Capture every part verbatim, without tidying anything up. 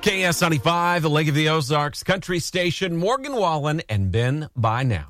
K S ninety-five, the Lake of the Ozarks country station, Morgan Wallen and Ben By Now.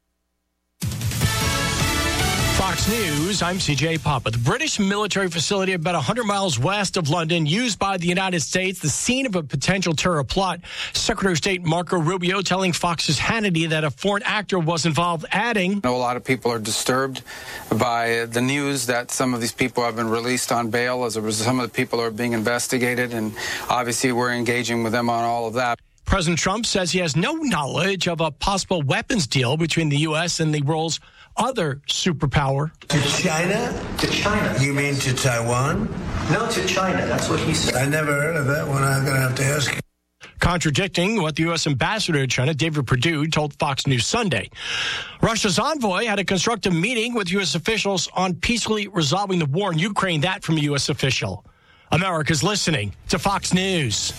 Fox News, I'm C J Papa. The British military facility about one hundred miles west of London, used by the United States, the scene of a potential terror plot. Secretary of State Marco Rubio telling Fox's Hannity that a foreign actor was involved, adding, I know a lot of people are disturbed by the news that some of these people have been released on bail. As a result, some of the people are being investigated, and obviously we're engaging with them on all of that. President Trump says he has no knowledge of a possible weapons deal between the U S and the world's other superpower. To China? To China. You mean to Taiwan? No, to China. That's what he said. I never heard of that one. I'm going to have to ask you. Contradicting what the U S ambassador to China, David Perdue, told Fox News Sunday. Russia's envoy had a constructive meeting with U S officials on peacefully resolving the war in Ukraine. That from a U S official. America's listening to Fox News.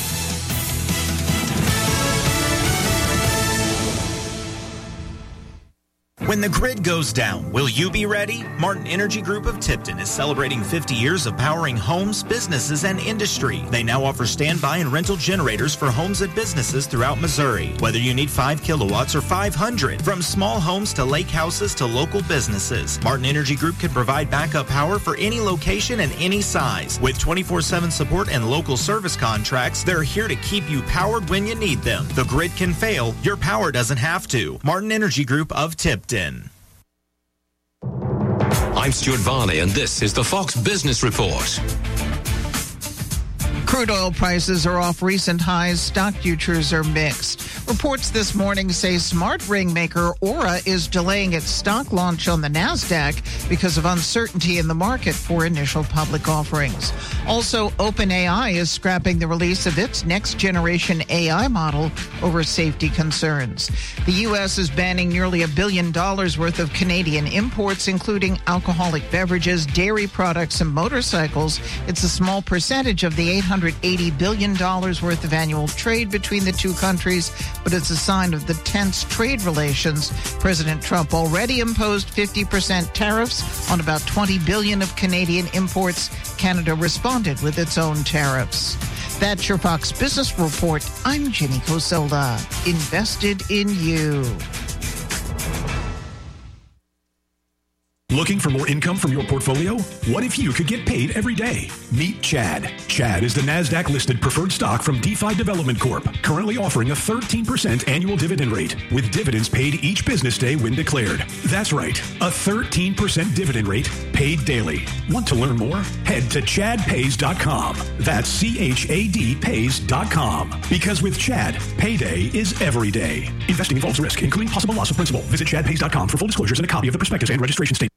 When the grid goes down, will you be ready? Martin Energy Group of Tipton is celebrating fifty years of powering homes, businesses, and industry. They now offer standby and rental generators for homes and businesses throughout Missouri. Whether you need five kilowatts or five hundred, from small homes to lake houses to local businesses, Martin Energy Group can provide backup power for any location and any size. With twenty-four seven support and local service contracts, they're here to keep you powered when you need them. The grid can fail, your power doesn't have to. Martin Energy Group of Tipton. I'm Stuart Varley, and this is the Fox Business Report. Crude oil prices are off recent highs. Stock futures are mixed. Reports this morning say smart ring maker Aura is delaying its stock launch on the NASDAQ because of uncertainty in the market for initial public offerings. Also, OpenAI is scrapping the release of its next-generation A I model over safety concerns. The U S is banning nearly a billion dollars worth of Canadian imports, including alcoholic beverages, dairy products, and motorcycles. It's a small percentage of the eight hundred eighty billion dollars worth of annual trade between the two countries, but it's a sign of the tense trade relations. President Trump already imposed fifty percent tariffs on about twenty billion dollars of Canadian imports. Canada responded with its own tariffs. That's your Fox Business Report. I'm Jenny Coselda. Invested in you. Looking for more income from your portfolio? What if you could get paid every day? Meet Chad. Chad is the NASDAQ-listed preferred stock from DeFi Development Corp, currently offering a thirteen percent annual dividend rate, with dividends paid each business day when declared. That's right, a thirteen percent dividend rate paid daily. Want to learn more? Head to chad pays dot com. That's C H A D pays dot com. Because with Chad, payday is every day. Investing involves risk, including possible loss of principal. Visit chad pays dot com for full disclosures and a copy of the prospectus and registration statement.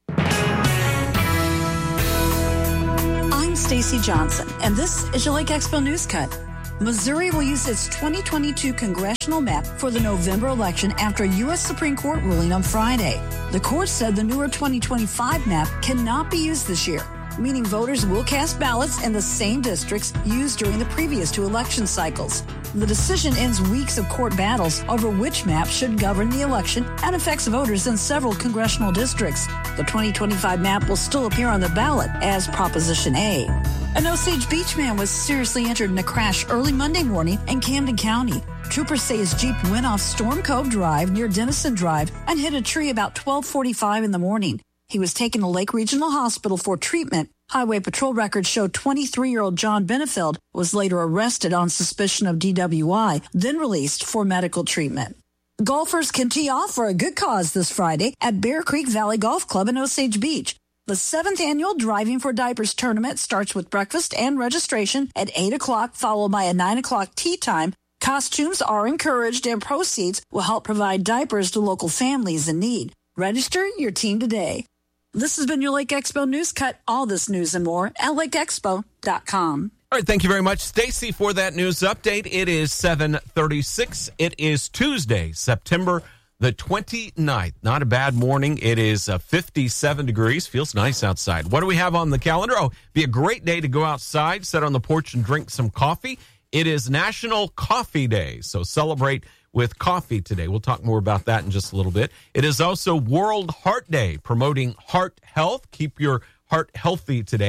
I'm Stacey Johnson, and this is your Lake Expo News Cut. Missouri will use its twenty twenty-two congressional map for the November election after a U S Supreme Court ruling on Friday. The court said the newer twenty twenty-five map cannot be used this year, meaning voters will cast ballots in the same districts used during the previous two election cycles. The decision ends weeks of court battles over which map should govern the election and affects voters in several congressional districts. The twenty twenty-five map will still appear on the ballot as Proposition A. An Osage Beach man was seriously injured in a crash early Monday morning in Camden County. Troopers say his Jeep went off Storm Cove Drive near Denison Drive and hit a tree about twelve forty-five in the morning. He was taken to Lake Regional Hospital for treatment. Highway Patrol records show twenty-three-year-old John Benefield was later arrested on suspicion of D W I, then released for medical treatment. Golfers can tee off for a good cause this Friday at Bear Creek Valley Golf Club in Osage Beach. The seventh annual Driving for Diapers tournament starts with breakfast and registration at eight o'clock, followed by a nine o'clock tee time. Costumes are encouraged, and proceeds will help provide diapers to local families in need. Register your team today. This has been your Lake Expo News Cut. All this news and more at lake expo dot com. All right, thank you very much, Stacy, for that news update. It is seven thirty-six. It is Tuesday, September the twenty-ninth. Not a bad morning. It is uh, fifty-seven degrees. Feels nice outside. What do we have on the calendar? Oh, be a great day to go outside, sit on the porch, and drink some coffee. It is National Coffee Day, so celebrate with coffee today. We'll talk more about that in just a little bit. It is also World Heart Day, promoting heart health. Keep your heart healthy today.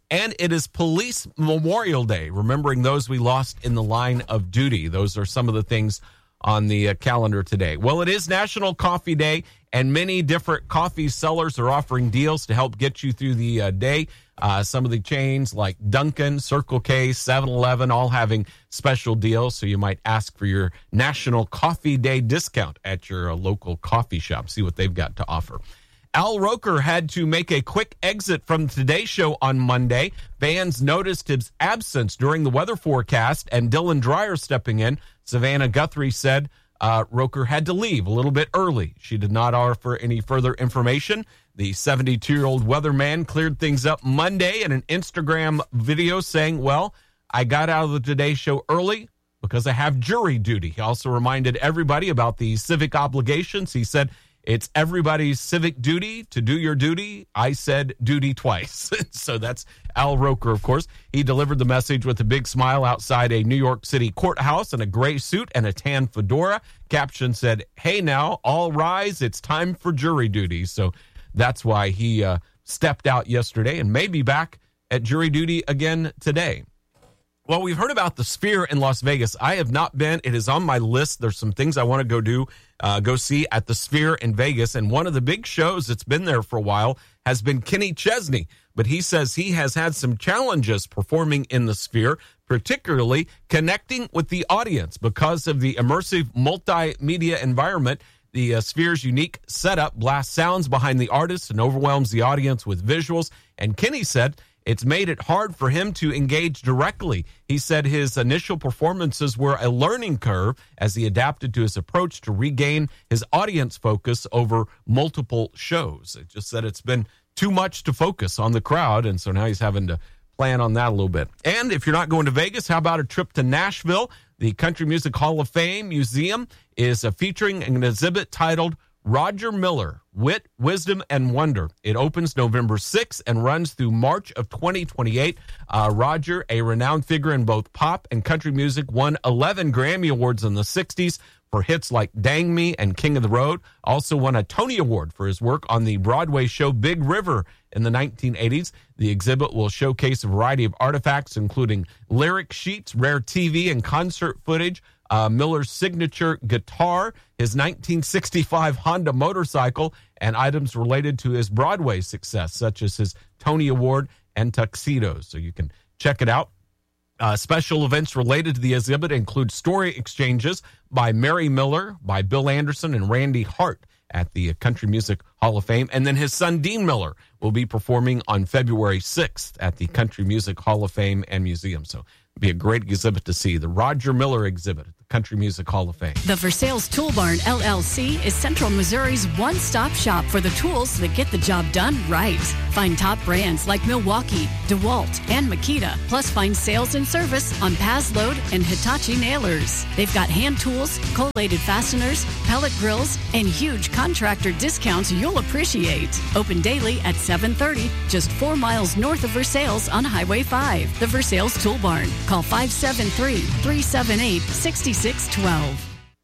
And it is Police Memorial Day, remembering those we lost in the line of duty. Those are some of the things on the uh, calendar today. Well, it is National Coffee Day, and many different coffee sellers are offering deals to help get you through the uh, day. Uh, some of the chains like Dunkin', Circle K, seven eleven, all having special deals. So you might ask for your National Coffee Day discount at your uh, local coffee shop. See what they've got to offer. Al Roker had to make a quick exit from the Today Show on Monday. Fans noticed his absence during the weather forecast, and Dylan Dreyer stepping in. Savannah Guthrie said uh, Roker had to leave a little bit early. She did not offer any further information. The seventy-two-year-old weatherman cleared things up Monday in an Instagram video saying, well, I got out of the Today Show early because I have jury duty. He also reminded everybody about the civic obligations. He said, it's everybody's civic duty to do your duty. I said duty twice. So that's Al Roker, of course. He delivered the message with a big smile outside a New York City courthouse in a gray suit and a tan fedora. Caption said, hey now, all rise. It's time for jury duty. So that's why he uh, stepped out yesterday and may be back at jury duty again today. Well, we've heard about the Sphere in Las Vegas. I have not been. It is on my list. There's some things I want to go do, uh, go see at the Sphere in Vegas. And one of the big shows that's been there for a while has been Kenny Chesney. But he says he has had some challenges performing in the Sphere, particularly connecting with the audience because of the immersive multimedia environment. The uh, Sphere's unique setup blasts sounds behind the artist and overwhelms the audience with visuals. And Kenny said it's made it hard for him to engage directly. He said his initial performances were a learning curve as he adapted to his approach to regain his audience focus over multiple shows. It just said it's been too much to focus on the crowd, and so now he's having to plan on that a little bit. And if you're not going to Vegas, how about a trip to Nashville? The Country Music Hall of Fame Museum is uh, featuring an exhibit titled Roger Miller, Wit, Wisdom, and Wonder. It opens November sixth and runs through March of twenty twenty-eight. Uh, Roger, a renowned figure in both pop and country music, won eleven Grammy Awards in the sixties for hits like Dang Me and King of the Road. Also won a Tony Award for his work on the Broadway show Big River in the nineteen eighties. The exhibit will showcase a variety of artifacts, including lyric sheets, rare T V and concert footage, Uh, Miller's signature guitar, his nineteen sixty-five Honda motorcycle, and items related to his Broadway success, such as his Tony Award and tuxedos. So you can check it out. Uh, special events related to the exhibit include story exchanges by Mary Miller, by Bill Anderson, and Randy Hart at the Country Music Hall of Fame. And then his son, Dean Miller, will be performing on February sixth at the Country Music Hall of Fame and Museum. So it'll be a great exhibit to see, the Roger Miller exhibit at the Country Music Hall of Fame. The Versailles Tool Barn, L L C, is Central Missouri's one-stop shop for the tools that get the job done right. Find top brands like Milwaukee, DeWalt, and Makita, plus find sales and service on Pazload and Hitachi nailers. They've got hand tools, collated fasteners, pellet grills, and huge contractor discounts you'll appreciate. Open daily at seven thirty, just four miles north of Versailles on Highway five. The Versailles Tool Barn. Call five seven three, three seven eight, six six one two.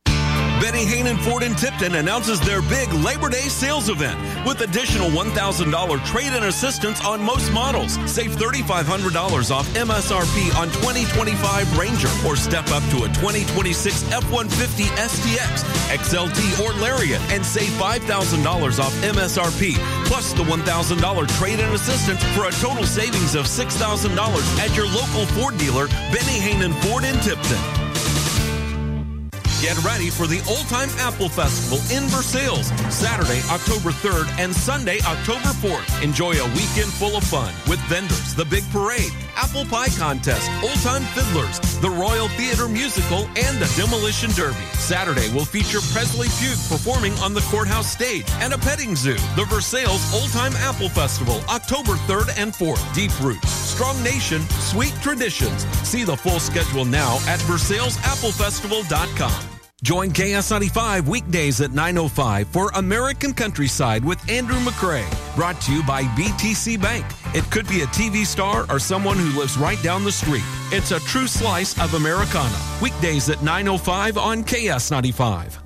Benny Hannon Ford in Tipton announces their big Labor Day sales event with additional one thousand dollars trade-in assistance on most models. Save three thousand five hundred dollars off M S R P on twenty twenty-five Ranger, or step up to a twenty twenty-six F one fifty S T X, X L T, or Lariat and save five thousand dollars off M S R P, plus the one thousand dollars trade-in assistance for a total savings of six thousand dollars at your local Ford dealer, Benny Hannon Ford in Tipton. Get ready for the Old Time Apple Festival in Versailles, Saturday, October third and Sunday, October fourth. Enjoy a weekend full of fun with vendors, the big parade, apple pie contest, Old Time Fiddlers, the Royal Theater Musical, and the Demolition Derby. Saturday will feature Presley Fugue performing on the courthouse stage and a petting zoo. The Versailles Old Time Apple Festival, October third and fourth. Deep roots, strong nation, sweet traditions. See the full schedule now at versailles apple festival dot com. Join K S ninety-five weekdays at nine oh five for American Countryside with Andrew McCrae. Brought to you by B T C Bank. It could be a T V star or someone who lives right down the street. It's a true slice of Americana. Weekdays at nine oh five on K S ninety-five.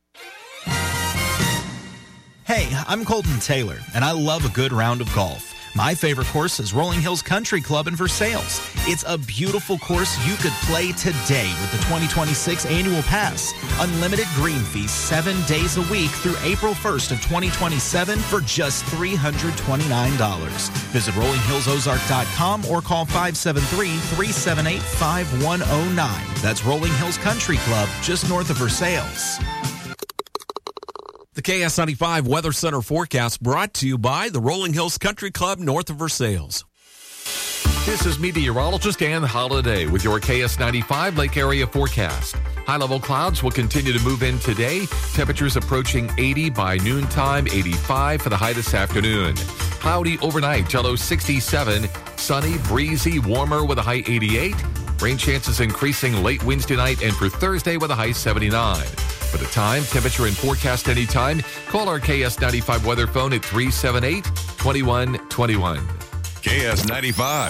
Hey, I'm Colton Taylor, and I love a good round of golf. My favorite course is Rolling Hills Country Club in Versailles. It's a beautiful course you could play today with the twenty twenty-six annual pass. Unlimited green fees seven days a week through April first of twenty twenty-seven for just three hundred twenty-nine dollars. Visit rolling hills ozark dot com or call five seven three, three seven eight, five one zero nine. That's Rolling Hills Country Club, just north of Versailles. The K S ninety-five Weather Center forecast brought to you by the Rolling Hills Country Club north of Versailles. This is meteorologist Ann Holiday with your K S ninety-five Lake Area forecast. High-level clouds will continue to move in today. Temperatures approaching eighty by noontime, eighty-five for the high this afternoon. Cloudy overnight, low sixty-seven. Sunny, breezy, warmer with a high eighty-eight. Rain chances increasing late Wednesday night and for Thursday with a high seventy-nine. For the time, temperature, and forecast anytime, call our K S ninety-five weather phone at three seven eight, two one two one. K S ninety-five.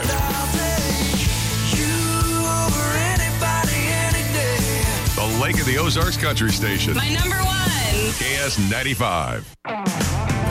The Lake of the Ozarks Country Station. My number one. K S ninety-five.